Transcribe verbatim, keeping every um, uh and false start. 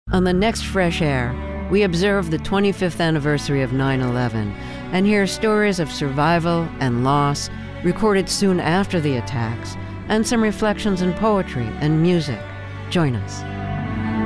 On the next Fresh Air, we observe the twenty-fifth anniversary of nine eleven and hear stories of survival and loss recorded soon after the attacks, and some reflections in poetry and music. Join us.